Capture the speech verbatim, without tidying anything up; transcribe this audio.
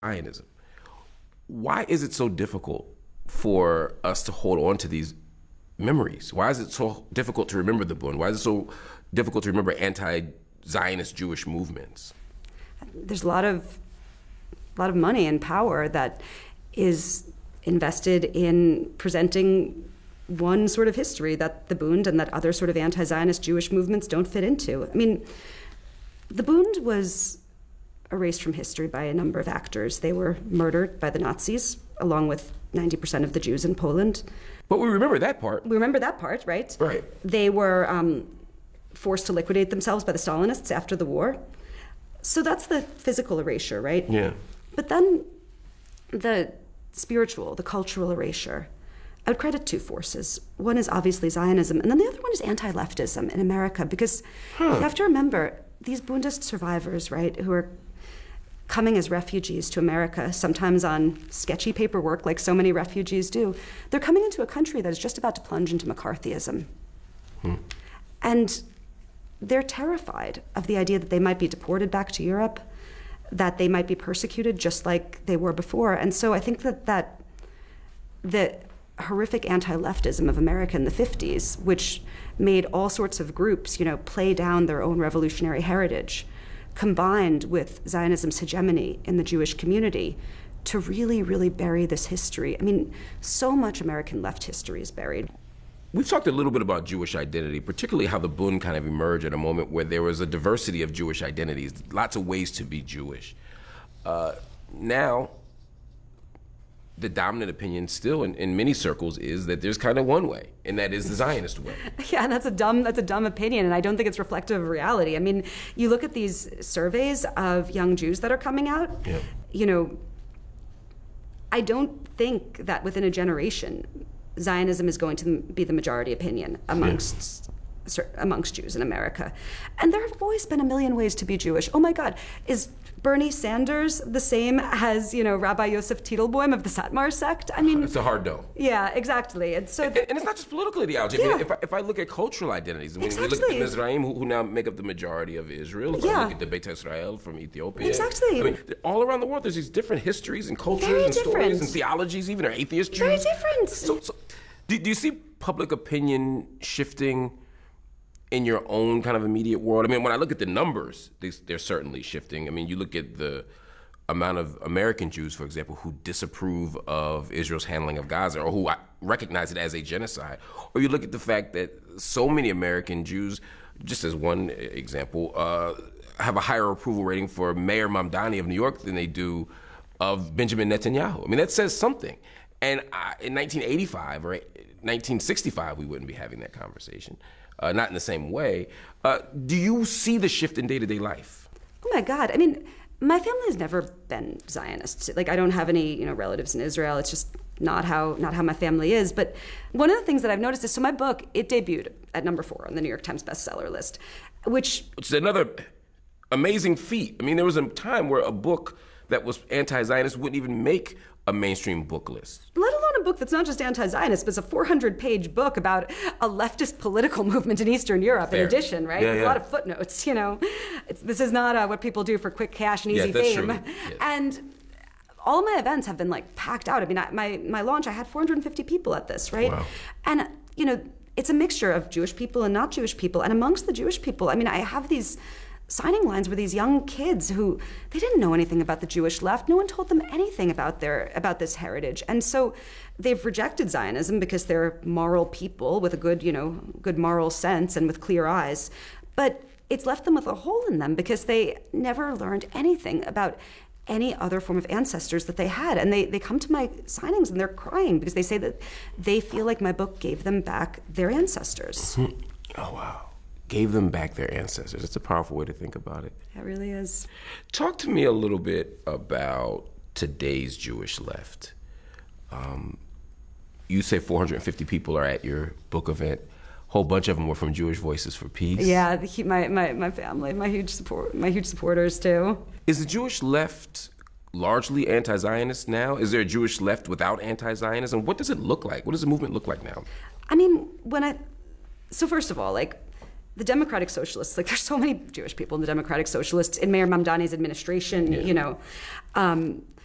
Zionism. Why is it so difficult for us to hold on to these memories? Why is it so difficult to remember the Bund? Why is it so difficult to remember anti-Zionist Jewish movements? There's a lot of, a lot of money and power that is invested in presenting one sort of history that the Bund and that other sort of anti-Zionist Jewish movements don't fit into. I mean, the Bund was erased from history by a number of actors. They were murdered by the Nazis, along with ninety percent of the Jews in Poland. But we remember that part. We remember that part, right? Right. They were um, forced to liquidate themselves by the Stalinists after the war. So that's the physical erasure, right? Yeah. But then the spiritual, the cultural erasure, I would credit two forces. One is obviously Zionism, and then the other one is anti-leftism in America, because huh. you have to remember, these Bundist survivors, right, who are coming as refugees to America, sometimes on sketchy paperwork like so many refugees do, they're coming into a country that is just about to plunge into McCarthyism. Hmm. And they're terrified of the idea that they might be deported back to Europe, that they might be persecuted just like they were before. And so I think that, that the horrific anti-leftism of America in the fifties, which made all sorts of groups, you know, play down their own revolutionary heritage, combined with Zionism's hegemony in the Jewish community to really, really bury this history. I mean, so much American left history is buried. We've talked a little bit about Jewish identity, particularly how the Bund kind of emerged at a moment where there was a diversity of Jewish identities, lots of ways to be Jewish. Uh, now, the dominant opinion still in, in many circles is that there's kind of one way, and that is the Zionist way. Yeah, that's a dumb that's a dumb opinion, and I don't think it's reflective of reality. I mean, you look at these surveys of young Jews that are coming out, yeah. you know, I don't think that within a generation, Zionism is going to be the majority opinion amongst yeah. amongst Jews in America. And there have always been a million ways to be Jewish. Oh my God, is Bernie Sanders the same as, you know, Rabbi Yosef Teitelbaum of the Satmar sect? I mean, it's a hard no. Yeah, exactly. And so, and, and it's not just political ideology. Yeah. I mean, if I, if I look at cultural identities, I mean, exactly. we look at the Mizraim, who, who now make up the majority of Israel. If yeah. I look at the Beit Israel from Ethiopia. Exactly. I mean, all around the world, there's these different histories and cultures Very and different. stories and theologies, even or atheist Jews. Very different. So, so do, do you see public opinion shifting in your own kind of immediate world? I mean, when I look at the numbers, they, they're certainly shifting. I mean, you look at the amount of American Jews, for example, who disapprove of Israel's handling of Gaza or who recognize it as a genocide. Or you look at the fact that so many American Jews, just as one example, uh, have a higher approval rating for Mayor Mamdani of New York than they do of Benjamin Netanyahu. I mean, that says something. And I, in nineteen eighty-five or nineteen sixty-five, we wouldn't be having that conversation. Uh, not in the same way. Uh, do you see the shift in day-to-day life? Oh my God, I mean, my family has never been Zionist. Like, I don't have any, you know, relatives in Israel. It's just not how not how my family is. But one of the things that I've noticed is, so my book, it debuted at number four on the New York Times bestseller list, which... Which is another amazing feat. I mean, there was a time where a book that was anti-Zionist wouldn't even make a mainstream book list. Let alone a book that's not just anti-Zionist, but it's a four hundred page book about a leftist political movement in Eastern Europe, Fair. in addition, right? Yeah, yeah. A lot of footnotes, you know. It's, this is not uh, what people do for quick cash and easy yeah, that's fame. True. Yes. And all of my events have been, like, packed out. I mean, I, my, my launch, I had four hundred fifty people at this, right? Wow. And, you know, it's a mixture of Jewish people and not Jewish people. And amongst the Jewish people, I mean, I have these signing lines were these young kids who, they didn't know anything about the Jewish left. No one told them anything about their about this heritage. And so they've rejected Zionism because they're moral people with a good, you know, good moral sense and with clear eyes. But it's left them with a hole in them because they never learned anything about any other form of ancestors that they had. And they, they come to my signings and they're crying because they say that they feel like my book gave them back their ancestors. Oh, wow. Gave them back their ancestors. It's a powerful way to think about it. It really is. Talk to me a little bit about today's Jewish left. Um, you say four hundred fifty people are at your book event. A whole bunch of them were from Jewish Voices for Peace. Yeah, the, my, my, my family, my huge support, my huge supporters too. Is the Jewish left largely anti-Zionist now? Is there a Jewish left without anti-Zionism? What does it look like? What does the movement look like now? I mean, when I, so first of all, like, the Democratic Socialists, like, there's so many Jewish people in the Democratic Socialists, in Mayor Mamdani's administration, yeah. you know. Um,